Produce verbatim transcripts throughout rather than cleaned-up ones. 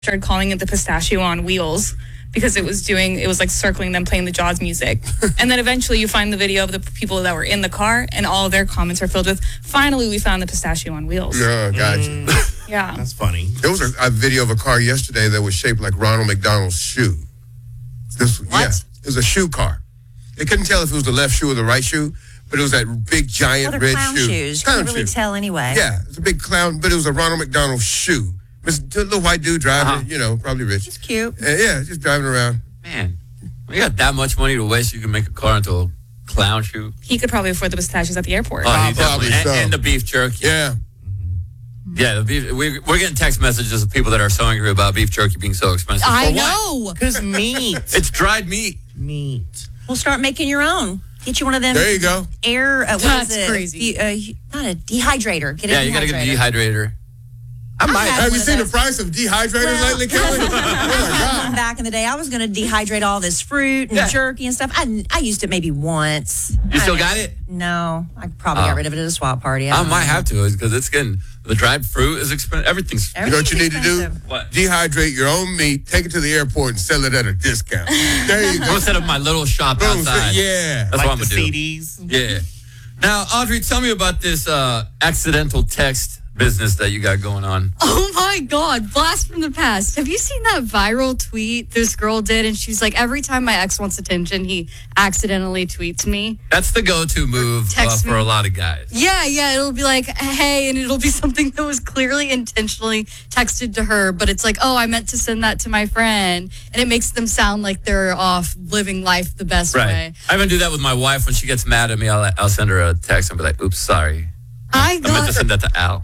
started calling it the pistachio on wheels because it was doing, it was like circling them playing the Jaws music. And then eventually you find the video of the people that were in the car and all of their comments are filled with, finally we found the pistachio on wheels. Yeah, got you. Mm. Yeah. That's funny. There was a, a video of a car yesterday that was shaped like Ronald McDonald's shoe. This, What? Yeah, it was a shoe car. They couldn't tell if it was the left shoe or the right shoe, but it was that big giant Well, they're red clown shoe. shoes. You Clown can't really shoe. tell anyway. Yeah, it's a big clown, but it was a Ronald McDonald shoe. This little white dude driving, Uh-huh. you know, probably rich. It's cute. Uh, yeah, just driving around. Man, we got that much money to waste. You can make a car into a clown shoe. He could probably afford the pistachios at the airport. Oh, he probably definitely- and, so. and the beef jerky. Yeah. Yeah, the beef, we, we're getting text messages of people that are so angry about beef jerky being so expensive. I For what? know. Because meat. It's dried meat. meat. We'll start making your own. Get you one of them. There you go. Air. Uh, what That's is it? crazy. The, uh, not a dehydrator. Get a Yeah, dehydrator. you got to get a dehydrator. I might. had Have one you of seen the those. price of dehydrators Well- lately, Kelly? Oh, my God. Back in the day, I was going to dehydrate all this fruit and Yeah. jerky and stuff. I, I used it maybe once. You still I- got it? No, I probably Oh. got rid of it at a swap party. I don't might know. have to because it's getting, the dried fruit is expensive. Everything's. You know what you need Everything's to do? expensive. What? Dehydrate your own meat, take it to the airport, and sell it at a discount. There you I'm go. going to set up my little shop Boom. outside. Yeah. That's like what I'm the going to do. C Ds. Yeah. Now, Audrey, tell me about this uh, accidental text business that you got going on. Oh my God, blast from the past. Have you seen that viral tweet this girl did? And she's like, every time my ex wants attention, he accidentally tweets me. That's the go-to move uh, Text for me. a lot of guys. Yeah, yeah, it'll be like, hey, and it'll be something that was clearly intentionally texted to her, but it's like, oh, I meant to send that to my friend. And it makes them sound like they're off living life the best Right. way. I even do that with my wife. When she gets mad at me, I'll, I'll send her a text and be like, oops, sorry. I I meant to got, send that to Al.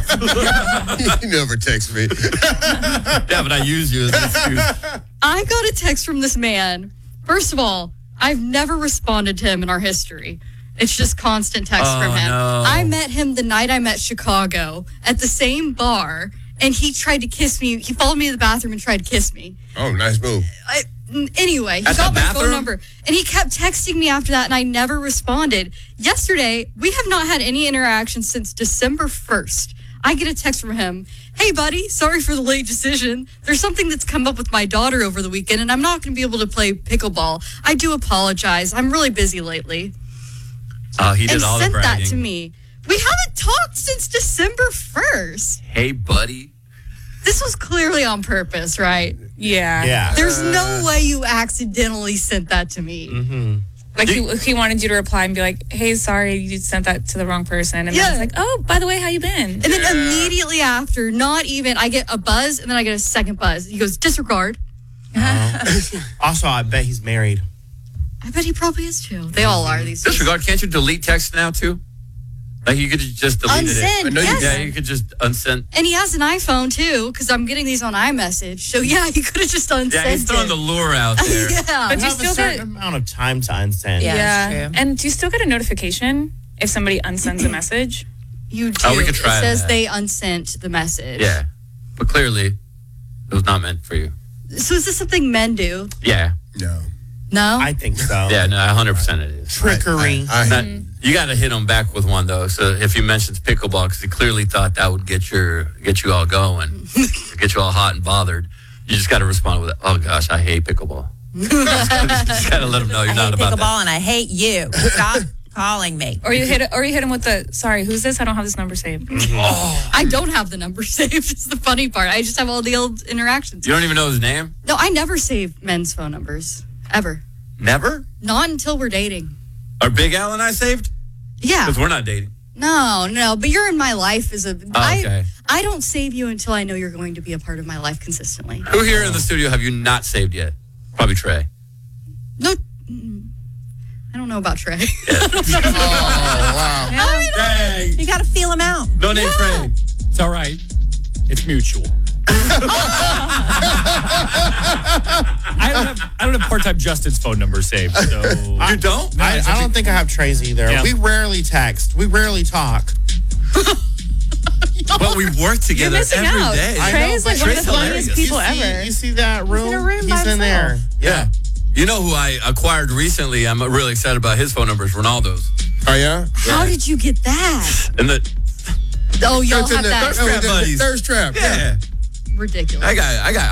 You never text me. Yeah, but I use you as an excuse. I got a text from this man. First of all, I've never responded to him in our history. It's just constant text Oh, from him. no. I met him the night I met Chicago at the same bar, and he tried to kiss me. He followed me to the bathroom and tried to kiss me. Oh, nice move. I, n- anyway, he At got the my phone bathroom? number, and he kept texting me after that, and I never responded. Yesterday, we have not had any interaction since December first. I get a text from him. Hey, buddy, sorry for the late decision. There's something that's come up with my daughter over the weekend, and I'm not going to be able to play pickleball. I do apologize. I'm really busy lately. Oh, he did And all the sent bragging. that to me. We haven't talked since December first. Hey, buddy. This was clearly on purpose, right? Yeah. Yeah. There's no way you accidentally sent that to me. Mm-hmm. Like he, he wanted you to reply and be like, hey, sorry, you sent that to the wrong person. And Yeah. then it's like, oh, by the way, how you been? And then immediately after, not even, I get a buzz and then I get a second buzz. He goes, disregard. Also, I bet he's married. I bet he probably is too. They all are these days. Disregard, can't you delete text now, too? Like, you could just delete it. Unsend, I know you yes. Yeah, you could just unsend. And he has an iPhone too, because I'm getting these on iMessage. So yeah, he could have just unsent Yeah, he's throwing it. the lure out there. yeah. But You you have still a certain got, amount of time to unsend. Yeah. yeah. that's true. And do you still get a notification if somebody unsends a message? You do. Oh, we could try it says that. they unsent the message. Yeah. But clearly, it was not meant for you. So is this something men do? Yeah. No. No? I think so. Yeah, no, one hundred percent it is. Trickery. I, I, That- you got to hit him back with one, though. So if he mentions pickleball, because he clearly thought that would get your get you all going, get you all hot and bothered, you just got to respond with, oh, gosh, I hate pickleball. you just got to let him know you're I not hate about pickleball that. and I hate you. Stop calling me. Or you hit or you hit him with the, sorry, who's this? I don't have this number saved. I don't have the number saved. It's the funny part. I just have all the old interactions. You don't even know his name? No, I never save men's phone numbers. Ever. Never? Not until we're dating. Are Big Al and I saved? Yeah. Because we're not dating. No, no, but you're in my life as a. I, okay. I don't save you until I know you're going to be a part of my life consistently. Who here in the studio have you not saved yet? Probably Trey. No, mm, I don't know about Trey. oh, wow. Dang. You got to feel him out. No name Trey. It's all right. It's mutual. I don't have I don't have part-time Justin's phone number saved. So You don't? I, I don't think I have Trey's either. Yeah. We rarely text. We rarely talk. But we work together You're missing every out. day. I Trey know, is but like one of Trey's the hilarious. funniest people you see, ever. You see that room? in a room by He's in there. himself. Yeah. You know who I acquired recently? I'm really excited about his phone number. Is Ronaldo's. Oh, yeah? How did you get that? And the Oh, y'all It's in have the that. thirst trap buddies. Thirst trap. yeah. ridiculous. I got, I got,